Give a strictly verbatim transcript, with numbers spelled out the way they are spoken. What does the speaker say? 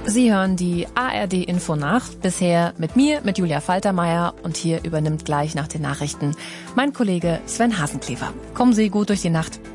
Sie hören die A R D-Info nach, bisher mit mir, mit Julia Faltermeier, und hier übernimmt gleich nach den Nachrichten mein Kollege Sven Hasenclever. Kommen Sie gut durch die Nacht.